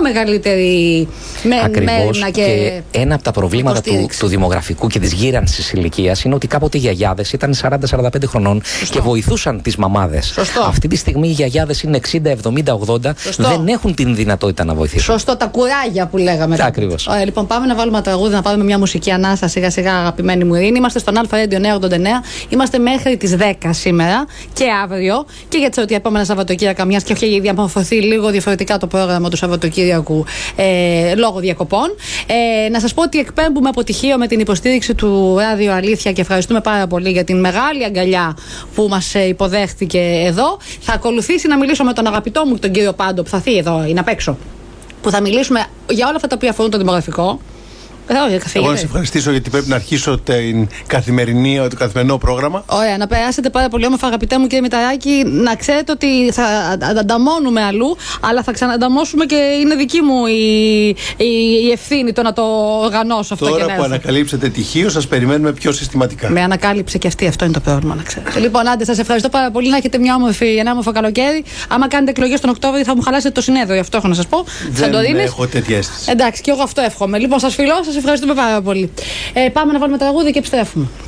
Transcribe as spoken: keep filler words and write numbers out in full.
μεγαλύτερη μέρημνα και, και ένα από τα προβλήματα του, του δημογραφικού και της γύρανσης ηλικίας είναι ότι κάποτε οι γιαγιάδες ήταν σαράντα με σαράντα πέντε χρονών. Σωστό. Και βοηθούσαν τις μαμάδες. Σωστό. Αυτή τη στιγμή οι γιαγιάδες είναι εξήντα, εβδομήντα, ογδόντα. Σωστό. Δεν έχουν την δυνατότητα να βοηθήσουν. Σωστό, τα κουράγια που λέγαμε. Ακριβώς. Ωραία, λοιπόν, πάμε να βάλουμε τραγούδι, να πάρουμε μια μουσική ανάσα σιγά σιγά, αγαπημένη μου Ειρήνη. Είμαστε στον Αλφα Radio εννιακόσια ογδόντα εννέα. Είμαστε μέχρι τις δέκα σήμερα και αύριο και για τις επόμενα Σαββατοκύριακα, μιας και έχει διαμορφωθεί λίγο διαφορετικά το πρόγραμμα του Σαββατοκύριακου ε, λόγω διακοπών. Ε, να σας πω ότι εκπέμπουμε αποτυχία με την υποστήριξη του Ράδιο Αλήθεια και ευχαριστούμε πάρα πολύ για την μεγάλη αγκαλιά που μας υποδέχτηκε εδώ. Θα ακολουθήσει να μιλήσω με τον αγαπητό μου τον κύριο Πάντο που θα έρθει εδώ, είναι απ' έξω. Που θα μιλήσουμε για όλα αυτά τα οποία αφορούν το δημογραφικό. Εγώ να σε ευχαριστήσω γιατί πρέπει να αρχίσω την καθημερινή, το καθημερινό πρόγραμμα. Ωραία, να περάσετε πάρα πολύ όμορφα, αγαπητέ μου κύριε Μηταράκη. Να ξέρετε ότι θα ανταμώνουμε αλλού, αλλά θα ξανανταμώσουμε και είναι δική μου η, η, η ευθύνη το να το οργανώσω αυτό. Τώρα και που ανακαλύψετε τυχείο, σας περιμένουμε πιο συστηματικά. Με ανακάλυψε και αυτή, αυτό είναι το πρόβλημα, να ξέρετε. Λοιπόν, άντε, σας ευχαριστώ πάρα πολύ. Να έχετε μια όμορφη, ένα όμορφο καλοκαίρι. Άμα κάνετε εκλογές τον Οκτώβριο, θα μου χαλάσετε το συνέδριο. Αυτό έχω να σας πω. Δεν έχω τέτοια αίσθηση. Εντάξει, και εγώ αυτό εύχομαι. Λοιπόν, σας φιλώ, σας ευχαριστούμε πάρα πολύ. Ε, πάμε να βάλουμε τραγούδι και επιστρέφουμε.